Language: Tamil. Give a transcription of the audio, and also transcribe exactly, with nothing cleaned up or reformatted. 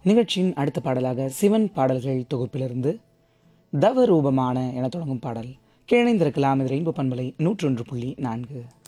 நிகழ்ச்சியின் அடுத்த பாடலாக சிவன் பாடல்கள் தொகுப்பிலிருந்து தவரூபமான என தொடங்கும் பாடல். கிழந்திருக்கலாம் இது ரெயின்போ பண்பலை நூற்றொன்று புள்ளி நான்கு.